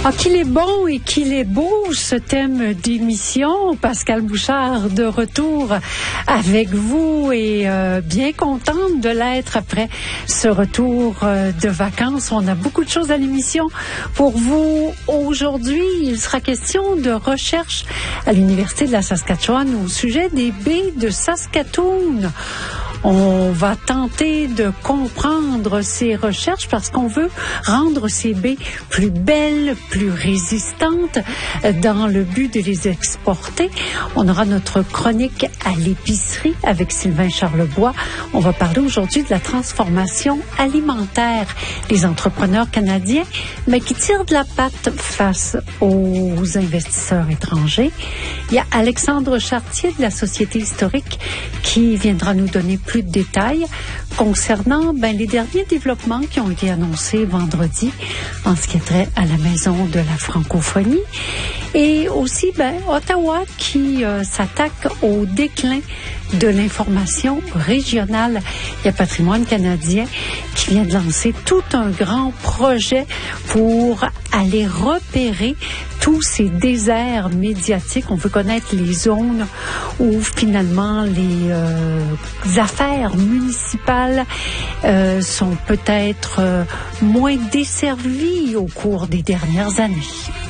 Ah, qu'il est bon et qu'il est beau ce thème d'émission. Pascal Bouchard de retour avec vous et bien contente de l'être après ce retour de vacances. On a beaucoup de choses à l'émission pour vous aujourd'hui. Il sera question de recherche à l'Université de la Saskatchewan au sujet des baies de Saskatoon. On va tenter de comprendre ces recherches parce qu'on veut rendre ces baies plus belles, plus résistantes dans le but de les exporter. On aura notre chronique à l'épicerie avec Sylvain Charlebois. On va parler aujourd'hui de la transformation alimentaire des entrepreneurs canadiens, mais qui tirent de la patte face aux investisseurs étrangers. Il y a Alexandre Chartier de la Société historique qui viendra nous donner plus de détails concernant les derniers développements qui ont été annoncés vendredi en ce qui a trait à la Maison de la francophonie. Et aussi Ottawa qui s'attaque au déclin de l'information régionale. Il y a Patrimoine canadien qui vient de lancer tout un grand projet pour aller repérer tous ces déserts médiatiques. On veut connaître les zones où finalement les affaires municipales sont peut-être moins desservies au cours des dernières années.